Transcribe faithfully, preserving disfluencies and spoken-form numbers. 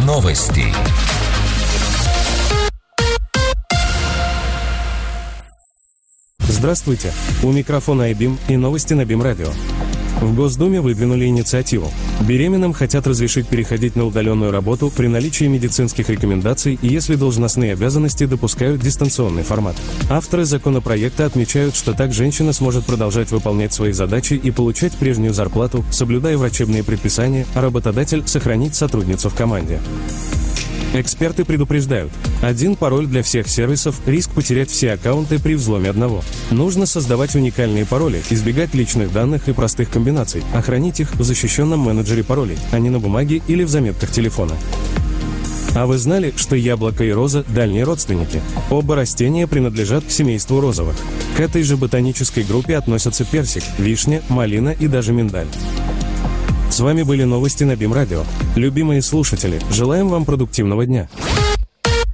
Новости. Здравствуйте, у микрофона iBeam и новости на BeamRadio Radio. В Госдуме выдвинули инициативу. Беременным хотят разрешить переходить на удаленную работу при наличии медицинских рекомендаций и если должностные обязанности допускают дистанционный формат. Авторы законопроекта отмечают, что так женщина сможет продолжать выполнять свои задачи и получать прежнюю зарплату, соблюдая врачебные предписания, а работодатель сохранить сотрудницу в команде. Эксперты предупреждают, один пароль для всех сервисов, риск потерять все аккаунты при взломе одного. Нужно создавать уникальные пароли, избегать личных данных и простых комбинаций, а хранить их в защищенном менеджере паролей, а не на бумаге или в заметках телефона. А вы знали, что яблоко и роза – дальние родственники? Оба растения принадлежат к семейству розовых. К этой же ботанической группе относятся персик, вишня, малина и даже миндаль. С вами были новости на BeamRadio. Любимые слушатели, желаем вам продуктивного дня.